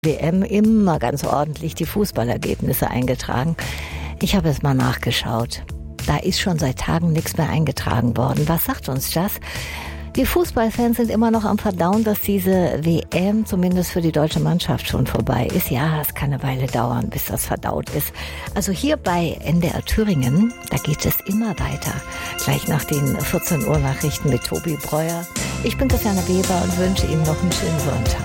WM immer ganz ordentlich die Fußballergebnisse eingetragen. Ich habe es mal nachgeschaut. Da ist schon seit Tagen nichts mehr eingetragen worden. Was sagt uns das? Die Fußballfans sind immer noch am Verdauen, dass diese WM zumindest für die deutsche Mannschaft schon vorbei ist. Ja, es kann eine Weile dauern, bis das verdaut ist. Also hier bei NDR Thüringen, da geht es immer weiter. Gleich nach den 14 Uhr Nachrichten mit Tobi Breuer. Ich bin Christiane Weber und wünsche Ihnen noch einen schönen Sonntag.